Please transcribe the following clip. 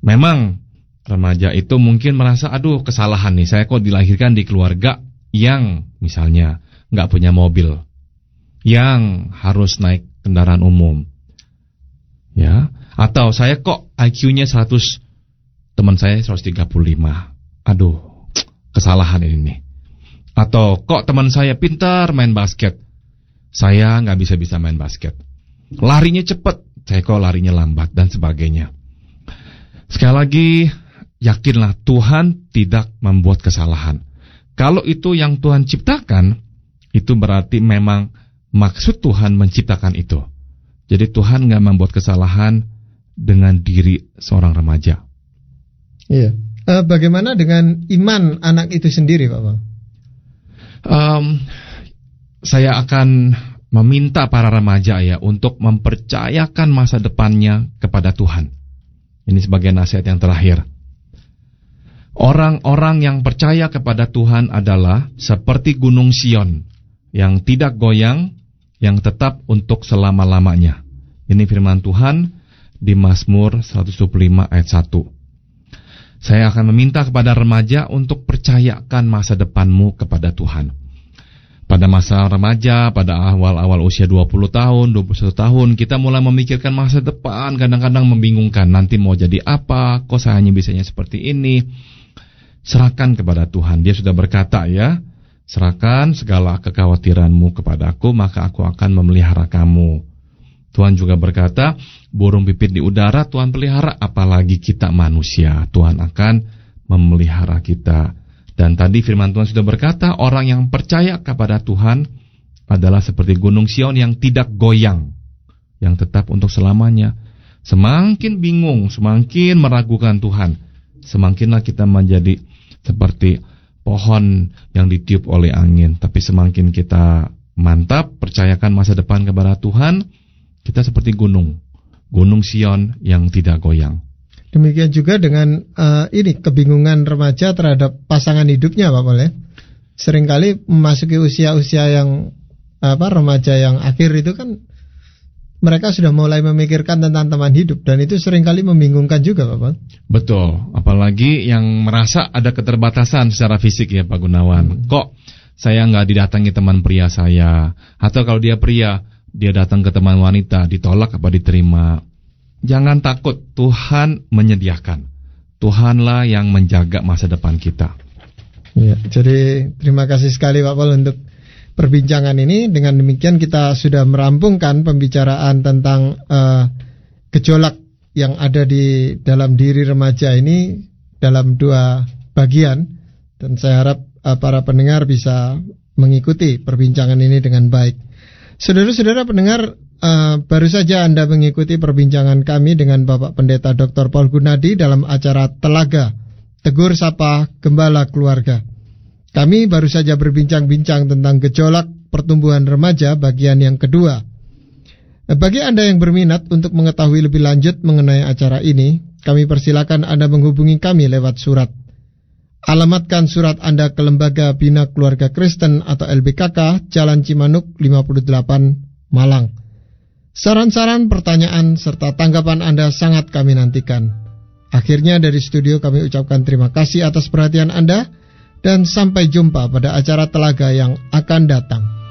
Memang remaja itu mungkin merasa, aduh kesalahan nih, saya kok dilahirkan di keluarga yang misalnya nggak punya mobil, yang harus naik kendaraan umum, ya. Atau saya kok IQ-nya 100, teman saya 135. Aduh, kesalahan ini nih. Atau kok teman saya pintar main basket, saya nggak bisa main basket. Larinya cepat, saya kok larinya lambat, dan sebagainya. Sekali lagi, yakinlah Tuhan tidak membuat kesalahan. Kalau itu yang Tuhan ciptakan, itu berarti memang maksud Tuhan menciptakan itu. Jadi Tuhan nggak membuat kesalahan dengan diri seorang remaja. Iya. Bagaimana dengan iman anak itu sendiri, Pak Bang? Saya akan meminta para remaja ya untuk mempercayakan masa depannya kepada Tuhan. Ini sebagai nasihat yang terakhir. Orang-orang yang percaya kepada Tuhan adalah seperti gunung Sion yang tidak goyang, yang tetap untuk selama-lamanya. Ini firman Tuhan di Mazmur 125 ayat 1. Saya akan meminta kepada remaja untuk percayakan masa depanmu kepada Tuhan. Pada masa remaja, pada awal-awal usia 20 tahun, 21 tahun, kita mulai memikirkan masa depan, kadang-kadang membingungkan. Nanti mau jadi apa? Kok saya hanya bisanya seperti ini? Serahkan kepada Tuhan. Dia sudah berkata ya, serahkan segala kekhawatiranmu kepadaku, maka aku akan memelihara kamu. Tuhan juga berkata, burung pipit di udara Tuhan pelihara, apalagi kita manusia. Tuhan akan memelihara kita. Dan tadi firman Tuhan sudah berkata, orang yang percaya kepada Tuhan adalah seperti gunung Sion yang tidak goyang, yang tetap untuk selamanya. Semakin bingung, semakin meragukan Tuhan, semakinlah kita menjadi seperti pohon yang ditiup oleh angin. Tapi semakin kita mantap, percayakan masa depan kepada Tuhan, kita seperti gunung Sion yang tidak goyang. Demikian juga dengan kebingungan remaja terhadap pasangan hidupnya, Pak Pol. Seringkali memasuki usia-usia yang remaja yang akhir itu kan mereka sudah mulai memikirkan tentang teman hidup, dan itu seringkali membingungkan juga, Pak Pol. Betul, apalagi yang merasa ada keterbatasan secara fisik ya, Pak Gunawan. Kok saya nggak didatangi teman pria saya? Atau kalau dia pria, dia datang ke teman wanita, ditolak apa diterima? Jangan takut, Tuhan menyediakan. Tuhanlah yang menjaga masa depan kita. Ya, jadi terima kasih sekali Pak Pol untuk perbincangan ini. Dengan demikian kita sudah merampungkan pembicaraan tentang gejolak yang ada di dalam diri remaja ini dalam 2 bagian. Dan saya harap para pendengar bisa mengikuti perbincangan ini dengan baik. Saudara-saudara pendengar, baru saja Anda mengikuti perbincangan kami dengan Bapak Pendeta Dr. Paul Gunadi dalam acara Telaga, Tegur Sapa Gembala Keluarga. Kami baru saja berbincang-bincang tentang gejolak pertumbuhan remaja bagian yang kedua. Bagi Anda yang berminat untuk mengetahui lebih lanjut mengenai acara ini, kami persilakan Anda menghubungi kami lewat surat. Alamatkan surat Anda ke Lembaga Bina Keluarga Kristen atau LBKK, Jalan Cimanuk 58, Malang. Saran-saran, pertanyaan, serta tanggapan Anda sangat kami nantikan. Akhirnya dari studio kami ucapkan terima kasih atas perhatian Anda, dan sampai jumpa pada acara Telaga yang akan datang.